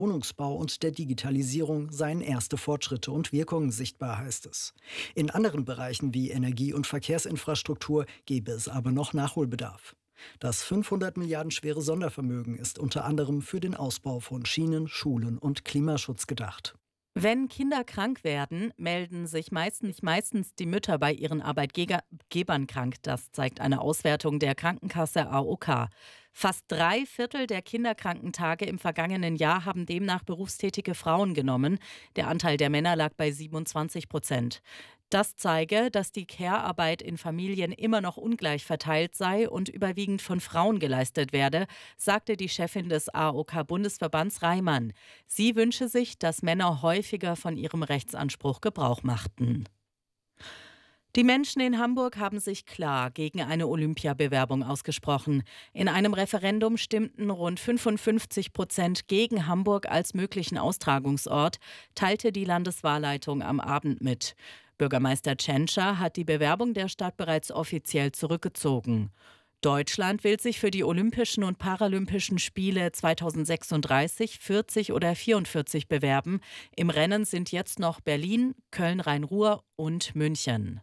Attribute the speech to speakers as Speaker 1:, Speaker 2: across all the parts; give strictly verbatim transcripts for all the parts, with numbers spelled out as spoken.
Speaker 1: Wohnungsbau und der Digitalisierung seien erste Fortschritte und Wirkungen sichtbar, heißt es. In anderen Bereichen wie Energie- und Verkehrsinfrastruktur gäbe es aber noch Nachholbedarf. Das fünfhundert Milliarden schwere Sondervermögen ist unter anderem für den Ausbau von Schienen, Schulen und Klimaschutz gedacht.
Speaker 2: Wenn Kinder krank werden, melden sich meistens, meistens die Mütter bei ihren Arbeitgebern krank. Das zeigt eine Auswertung der Krankenkasse A O K. Fast drei Viertel der Kinderkrankentage im vergangenen Jahr haben demnach berufstätige Frauen genommen. Der Anteil der Männer lag bei siebenundzwanzig Prozent. Das zeige, dass die Care-Arbeit in Familien immer noch ungleich verteilt sei und überwiegend von Frauen geleistet werde, sagte die Chefin des A O K-Bundesverbands Reimann. Sie wünsche sich, dass Männer häufiger von ihrem Rechtsanspruch Gebrauch machten. Die Menschen in Hamburg haben sich klar gegen eine Olympiabewerbung ausgesprochen. In einem Referendum stimmten rund fünfundfünfzig Prozent gegen Hamburg als möglichen Austragungsort, teilte die Landeswahlleitung am Abend mit. Bürgermeister Tschentscher hat die Bewerbung der Stadt bereits offiziell zurückgezogen. Deutschland will sich für die Olympischen und Paralympischen Spiele zweitausendsechsunddreißig, vierzig oder vierundvierzig bewerben. Im Rennen sind jetzt noch Berlin, Köln-Rhein-Ruhr und München.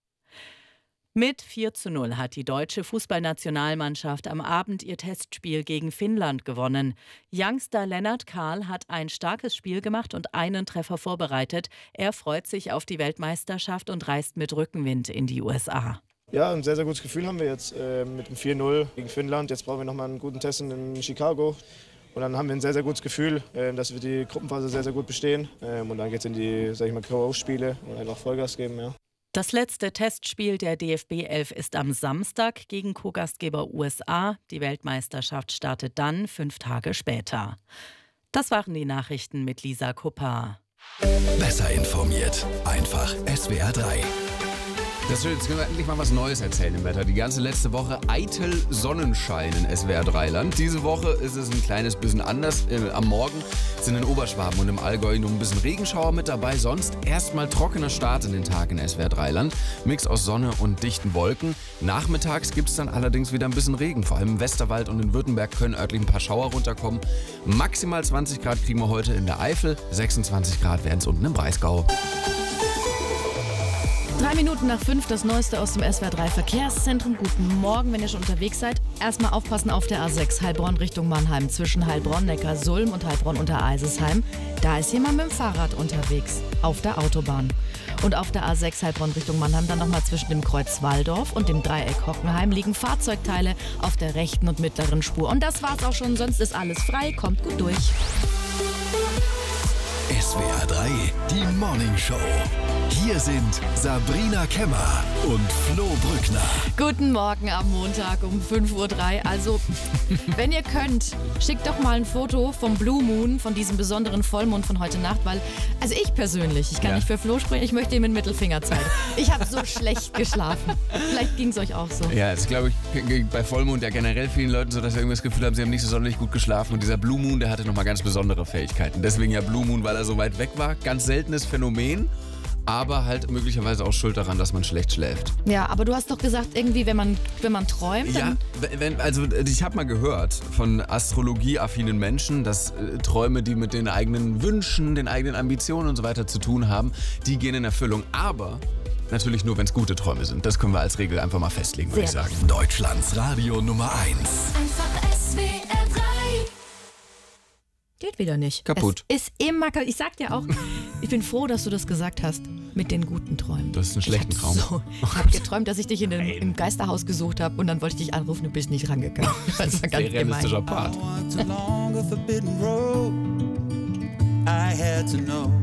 Speaker 2: Mit vier zu null hat die deutsche Fußballnationalmannschaft am Abend ihr Testspiel gegen Finnland gewonnen. Youngster Lennart Kahl hat ein starkes Spiel gemacht und einen Treffer vorbereitet. Er freut sich auf die Weltmeisterschaft und reist mit Rückenwind in die U S A.
Speaker 3: Ja, ein sehr, sehr gutes Gefühl haben wir jetzt äh, mit dem vier null gegen Finnland. Jetzt brauchen wir nochmal einen guten Test in Chicago. Und dann haben wir ein sehr, sehr gutes Gefühl, äh, dass wir die Gruppenphase sehr, sehr gut bestehen. Ähm, und dann geht es in die, sag ich mal, K O-Spiele und einfach Vollgas geben, ja.
Speaker 2: Das letzte Testspiel der D F B elf ist am Samstag gegen Co-Gastgeber U S A. Die Weltmeisterschaft startet dann fünf Tage später. Das waren die Nachrichten mit Lisa Kuppar.
Speaker 4: Besser informiert. Einfach S W R drei.
Speaker 5: Das ist schön, jetzt können wir endlich mal was Neues erzählen im Wetter. Die ganze letzte Woche eitel Sonnenschein in S W R drei Land. Diese Woche ist es ein kleines bisschen anders. Äh, am Morgen sind in Oberschwaben und im Allgäu nur ein bisschen Regenschauer mit dabei. Sonst erstmal trockener Start in den Tag in S W R drei Land. Mix aus Sonne und dichten Wolken. Nachmittags gibt es dann allerdings wieder ein bisschen Regen. Vor allem im Westerwald und in Württemberg können örtlich ein paar Schauer runterkommen. Maximal zwanzig Grad kriegen wir heute in der Eifel. sechsundzwanzig Grad werden es unten im Breisgau.
Speaker 6: Drei Minuten nach fünf, das Neueste aus dem S W R drei Verkehrszentrum. Guten Morgen, wenn ihr schon unterwegs seid. Erstmal aufpassen auf der A sechs Heilbronn Richtung Mannheim zwischen Heilbronn, Neckarsulm und Heilbronn unter Eisesheim. Da ist jemand mit dem Fahrrad unterwegs auf der Autobahn. Und auf der A sechs Heilbronn Richtung Mannheim dann nochmal zwischen dem Kreuz Walldorf und dem Dreieck Hockenheim liegen Fahrzeugteile auf der rechten und mittleren Spur. Und das war's auch schon, sonst ist alles frei. Kommt gut durch.
Speaker 4: S W R drei, die Morning Show. Hier sind Sabrina Kemmer und Flo Brückner.
Speaker 6: Guten Morgen am Montag um fünf Uhr drei. Also, wenn ihr könnt, schickt doch mal ein Foto vom Blue Moon, von diesem besonderen Vollmond von heute Nacht, weil, also ich persönlich, ich kann
Speaker 5: Ja.
Speaker 6: nicht für Flo sprechen, ich möchte ihm einen Mittelfinger zeigen. Ich habe so schlecht geschlafen. Vielleicht ging es euch auch so.
Speaker 5: Ja, es glaube ich bei Vollmond ja generell vielen Leuten so, dass sie irgendwie das Gefühl haben, sie haben nicht so sonderlich gut geschlafen. Und dieser Blue Moon, der hatte nochmal ganz besondere Fähigkeiten. Deswegen ja Blue Moon, weil er so weit weg war. Ganz seltenes Phänomen. Aber halt möglicherweise auch schuld daran, dass man schlecht schläft.
Speaker 6: Ja, aber du hast doch gesagt, irgendwie, wenn man, wenn man träumt,
Speaker 5: Ja,
Speaker 6: dann...
Speaker 5: wenn, also ich habe mal gehört von astrologieaffinen Menschen, dass äh, Träume, die mit den eigenen Wünschen, den eigenen Ambitionen und so weiter zu tun haben, die gehen in Erfüllung. Aber natürlich nur, wenn es gute Träume sind. Das können wir als Regel einfach mal festlegen, würde ich
Speaker 6: Sehr
Speaker 5: sagen.
Speaker 4: Deutschlands Radio Nummer eins.
Speaker 7: Einfach S W R drei.
Speaker 6: Geht wieder nicht.
Speaker 5: Kaputt.
Speaker 6: Es ist immer kaputt. Ich sag dir auch, ich bin froh, dass du das gesagt hast mit den guten Träumen.
Speaker 5: Das ist ein schlechten
Speaker 6: ich hab
Speaker 5: Traum.
Speaker 6: So, ich habe geträumt, dass ich dich in den, im Geisterhaus gesucht habe und dann wollte ich dich anrufen, du bist nicht rangegangen. Das war ganz
Speaker 5: Sehr realistischer
Speaker 6: gemein.
Speaker 5: Part.
Speaker 8: I walked along a forbidden road. I had to know.